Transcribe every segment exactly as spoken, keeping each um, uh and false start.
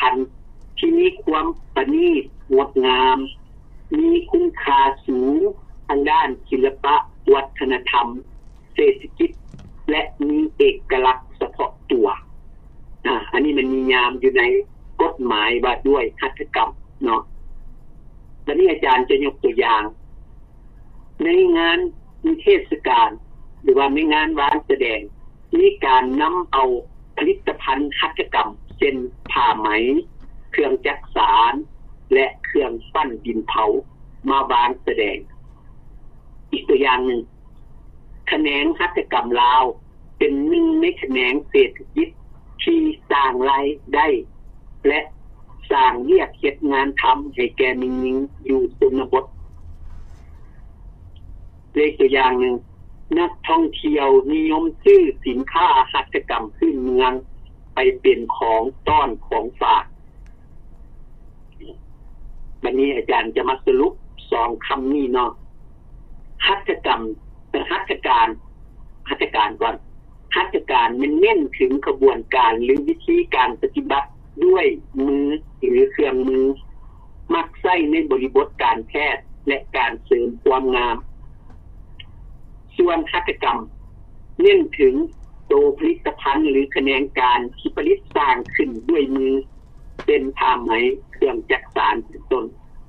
ภัณฑ์ที่มีความประณีตงดงามมีคุณค่าสูงทางด้านศิลปะวัฒนธรรมเศรษฐกิจและมีเอกลักษณ์เฉพาะตัวอ่าอันนี้มันมียามอยู่ในกฎหมายว่าด้วยหัตถกรรมเนาะแล้วนี่อาจารย์จะยกตัวอย่างในงานมีเทศกาลหรือว่าในงานร้านแสดงมีการนำเอาผลิตภัณฑ์หัตถกรรมเช่นผ้าไหมเครื่องจักสานและเครื่องปั้นดินเผามาวางแสดงอีกตัวอย่างหนึ่งแขนงหัตถกรรมลาวเป็นหนึ่งในแขนงเศรษฐกิจที่สร้างรายได้และสร้างเรียกเฮ็ดงานทำให้แก่มิงิงอยู่ชนบทเลขตัวอย่างหนึ่งนักท่องเที่ยวนิยมซื้อสินค้าหัตถกรรมพื้นเมืองไปเป็นของต้อนของฝากวันนี้อาจารย์จะมาสรุปสองคำนี้เนาะหัตถกรรมหัตถการหัตถการก่อนหัตถการมันเน้นถึงกระบวนการหรือวิธีการปฏิบัติด้วยมือหรือเครื่องมือมักใช้ในบริบทการแพทย์และการเสริมความงามส่วนหัตถกรรมเน้นถึงตัวผลิตภัณฑ์หรือแขนงการที่ผลิตสร้างขึ้นด้วยมือเป็นผ้าไหมเครื่องจักสานเป็นต้น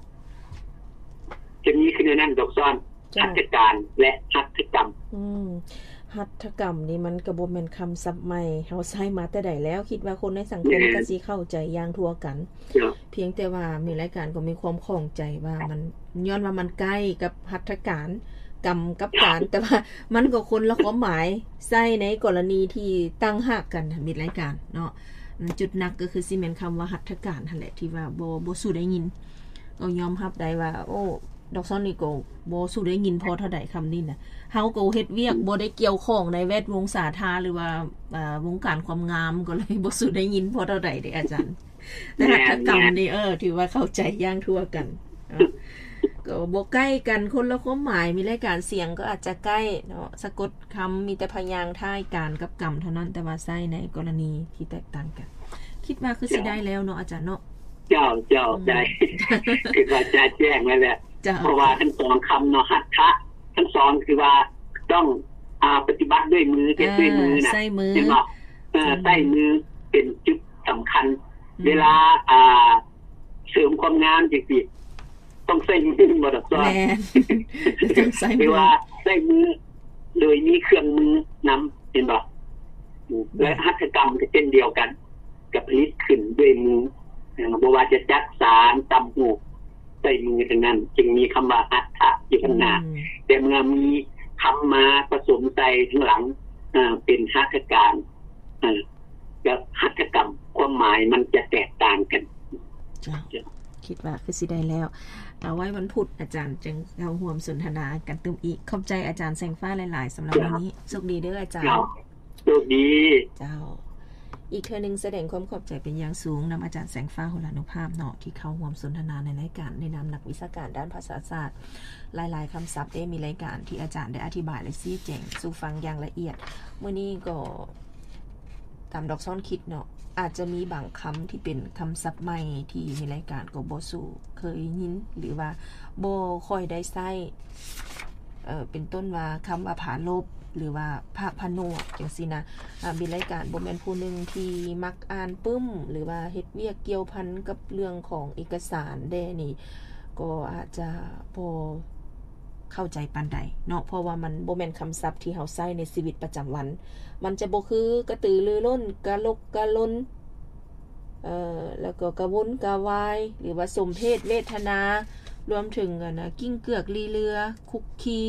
จะมีคือนั่นดอกซ้อนหัตถการและหัตถกรรมอืมหัตถกรรมนี่มันก็บ่แม่นคำศัพท์ใหม่เฮาใช้มาแต่ใดแล้วคิดว่าคนในสังคมก็สิเข้าใจอย่างทั่วกันเพียงแต่ว่ามีรายการก็มีความข้องใจว่ามันย้อนว่ามันใกล้กับหัตถการกรรมกับการแต่ว่ามันก็คนละความหมายใช้ในกรณีที่ตั้งหากกันมีรายการเนาะจุดหนักก็คือสิแม่นคำว่าหัตถการนั่นแหละที่ว่าบ่บ่สู้ได้ยินก็ยอมรับได้ว่าโอ้ดอกซ้อนนี่ก็บ่สู้ได้ยินพอเท่าใดคำนี้น่ะเฮาก็เฮ็ดเวียกบ่ได้เกี่ยวข้องในแวดวงสาธารณะหรือว่าอ่าวงการความงามก็เลยบ่สู้ได้ยินพอเท่าใดเด้อาจารย์แต่หัตถกรรมนี่เออถือว่าเข้าใจอย่างทั่วกันก็บ่ใกล้กันคนละความหมายมีรายการเสียงก็อาจจะใกล้เนาะสะกดคำมีแต่พยางค์ท้ายการกับกรรมเท่านั้นแต่ว่าใช้ในกรณีที่แตกต่างกันคิดว่าคือสิได้แล้วเนาะอาจารย์เนาะเจ้าเจ้าได้คือว่าจะแจ้งไว้แล้วเพราะว่าทั้งสองคำเนาะหัตถะทั้งสองคือว่าต้องอ่าปฏิบัติด้วยมือเฮ็ดด้วยมือน่ะใช้มือเห็นบ่เออใช้มือเป็นจุดสำคัญเวลาอ่าเสริมความงามจังซี่ต้องใช้มือบ่ดอกซ้อนต้องใช้มือว่าใช้มือโดยมีเครื่องมือนำเห็นบ่และหัตถกรรมก็เช่นเดียวกันกับผลิตขึ้นด้วยมือบ่ว่าจะจักสานตำหูใส่มือทั้งนั้นจึงมีคำว่าหัตถะอยู่ข้างหน้าแต่เมื่อมีคำมาผสมใส่ข้างหลังอ่าเป็นหัตถการอ่ากับหัตถกรรมความหมายมันจะแตกต่างกันคิดว่าคือสิได้แล้วเอาไว้วันพุธอาจารย์จึงเอาร่วมสนทนากันตึมอีกขอบใจอาจารย์แสงฟ้าหลายๆสำหรับวันนี้โชคดีเด้ออาจารย์โชคดีเจ้าอีกเทื่อนึงแสดงความขอบใจเป็นอย่างสูงนำอาจารย์แสงฟ้าโหรานุภาพเนาะที่เข้าร่วมสนทนาในรายการในนามนักวิชาการด้านภาษาศาสตร์หลายๆคำศัพท์ได้มีรายการที่อาจารย์ได้อธิบายและชี้แจงสู่ฟังอย่างละเอียดมื้อนี้ก็ตามดอกซ่อนคิดเนาะอาจจะมีบางคำที่เป็นคำศัพท์ใหม่ที่มีรายการก็บ่สู่เคยยินหรือว่าบ่ค่อยได้ใช้เอ่อเป็นต้นว่าคำว่าผาลบหรือว่าภาคพโนกจังซี่นะอ่ามีรายการบ่แม่นผู้นึงที่มักอ่านปึ้มหรือว่าเฮ็ดเวียกเกี่ยวพันกับเรื่องของเอกสารแด่นี่ก็อาจจะบ่เข้าใจปานใดเนาะเพราะว่ามันบ่แม่นคำศัพท์ที่เฮาใช้ในชีวิตประจำวันมันจะบ่คือกระตือรือร้นกะลกกะลนเอ่อแล้วก็กระวนกระวายหรือว่าสมเพศเวทนารวมถึงอ่ะนะกิ้งเกือกลีเรือคุกคี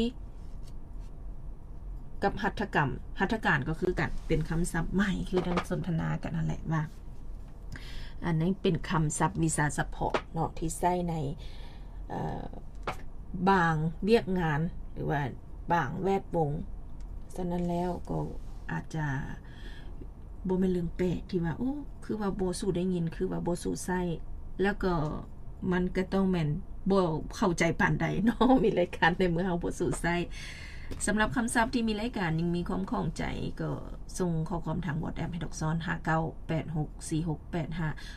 กับหัตถกรรมหัตถการก็คือกันเป็นคำศัพท์ใหม่คือดังสนทนากันนั่นแหละว่าอันนั้นเป็นคำศัพท์วิชาเฉพาะเนาะที่ใช้ในบางเรียกงานหรือว่าบางแวดวงฉะนั้นแล้วก็อาจจะบ่แม่นเรื่องแปลกที่ว่าโอ้คือว่าบ่สู้ได้ยินคือว่าบ่สู้ใช้แล้วก็มันก็ต้องแม่นบ่เข้าใจปานใดเนาะมีรายการในเมื่อเฮาบ่สู้ใช้สำหรับคำศัพท์ที่มีรายการยังมีความข้องใจก็ส่งข้อความทาง WhatsApp ให้ดอกซ้อนห้าเก้า แปดหก สี่หก แปดห้า